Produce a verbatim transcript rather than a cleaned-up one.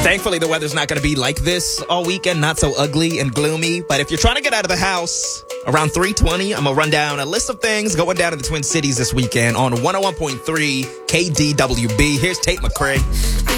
Thankfully, the weather's not going to be like this all weekend, not so ugly and gloomy. But if you're trying to get out of the house around three twenty, I'm going to run down a list of things going down in the Twin Cities this weekend on one oh one point three K D W B. Here's Tate McRae.